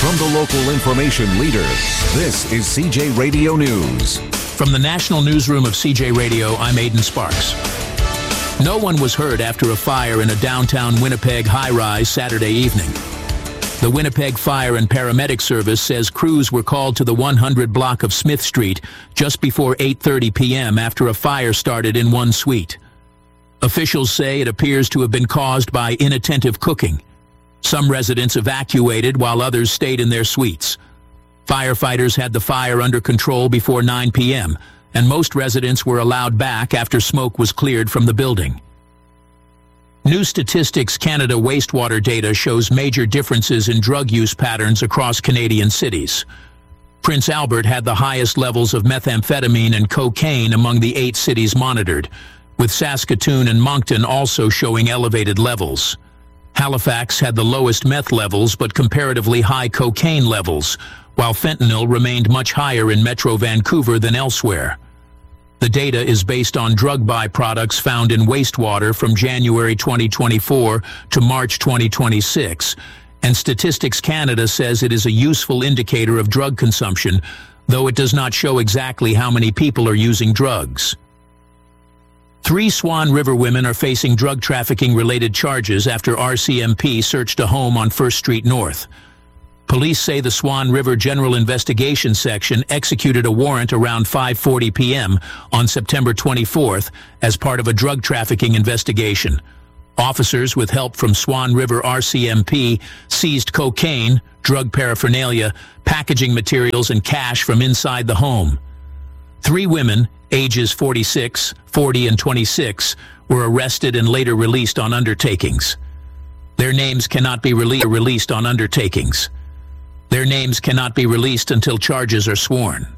From the local information leader, this is CJ Radio News. From the National Newsroom of CJ Radio, I'm Aidan Sparks. No one was hurt after a fire in a downtown Winnipeg high-rise Saturday evening. The Winnipeg Fire and Paramedic Service says crews were called to the 100 block of Smith Street just before 8:30 p.m. after a fire started in one suite. Officials say it appears to have been caused by inattentive cooking. Some residents evacuated while others stayed in their suites. Firefighters had the fire under control before 9 p.m., and most residents were allowed back after smoke was cleared from the building. New Statistics Canada wastewater data shows major differences in drug use patterns across Canadian cities. Prince Albert had the highest levels of methamphetamine and cocaine among the 8 cities monitored, with Saskatoon and Moncton also showing elevated levels. Halifax had the lowest meth levels but comparatively high cocaine levels, while fentanyl remained much higher in Metro Vancouver than elsewhere. The data is based on drug byproducts found in wastewater from January 2024 to March 2026, and Statistics Canada says it is a useful indicator of drug consumption, though it does not show exactly how many people are using drugs. 3 Swan River women are facing drug trafficking-related charges after RCMP searched a home on 1st Street North. Police say the Swan River General Investigation Section executed a warrant around 5:40 p.m. on September 24th as part of a drug trafficking investigation. Officers, with help from Swan River RCMP, seized cocaine, drug paraphernalia, packaging materials, and cash from inside the home. 3 women, ages 46, 40, and 26, were arrested and later released on undertakings. Their names cannot be released on undertakings. Their names cannot be released until charges are sworn.